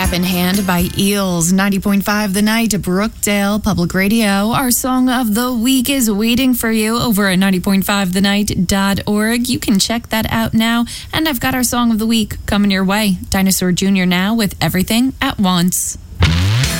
Cap in Hand by Eels, 90.5 The Night, Brookdale Public Radio. Our song of the week is waiting for you over at 90.5thenight.org. You can check that out now. And I've got our song of the week coming your way. Dinosaur Jr. now with Everything at Once.